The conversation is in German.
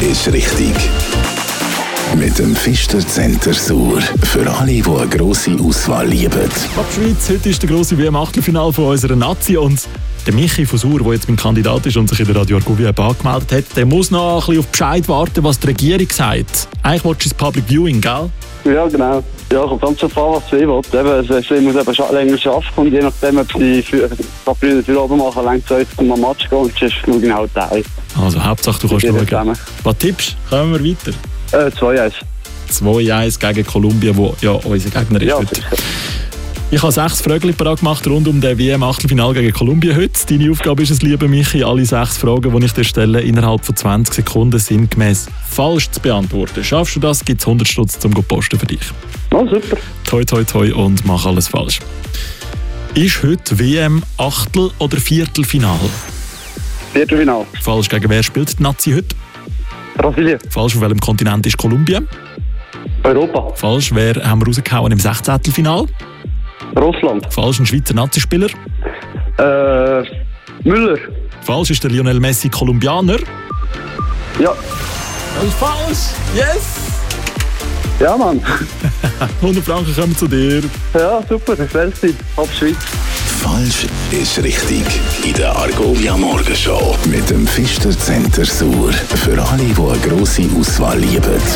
ist richtig. Mit dem Pfister Center Sur. Für alle, die eine grosse Auswahl lieben. Ab Schweiz, heute ist der grosse WM-Achtelfinale von unserer Nazi und der Michi von Sur, der jetzt mein Kandidat ist und sich in der Radio Argovia angemeldet hat, der muss noch ein bisschen auf Bescheid warten, was die Regierung sagt. Eigentlich willst du das Public Viewing, gell? Ja, genau. Ja, kommt ganz darauf an, was sie will. Sie muss eben länger arbeiten und je nachdem, ob sie für oben machen, länger Zeit zum Match gehen und sonst schaue ich halt ein. Also Hauptsache, du kannst schauen. Was tippst? Kommen wir weiter? 2-1. 2-1 gegen Kolumbien, wo ja unser Gegner ist heute. Ich habe 6 Fragen parat gemacht rund um den WM-Achtelfinale gegen Kolumbien heute. Deine Aufgabe ist es, lieber Michi, alle 6 Fragen, die ich dir stelle, innerhalb von 20 Sekunden sinngemäß falsch zu beantworten. Schaffst du das, gibt es 100 Stutz zum Posten für dich. Oh, super. Toi, toi, toi und mach alles falsch. Ist heute WM-Achtel- oder Viertelfinale? Viertelfinale. Falsch. Gegen wer spielt die Nazi heute? Brasilien. Falsch. Auf welchem Kontinent ist Kolumbien? Europa. Falsch. Wer haben wir rausgehauen im 16. Russland. Falsch. Ein Schweizer Nazispieler? Müller. Falsch. Ist der Lionel Messi Kolumbianer? Ja. Das ist falsch. Yes! Ja, Mann. 100 Franken kommen zu dir. Ja, super. Merci. Ab Schweiz. Falsch ist richtig. In der Argovia Morgenshow mit dem Pfister Center Sur. Für alle, die eine grosse Auswahl lieben.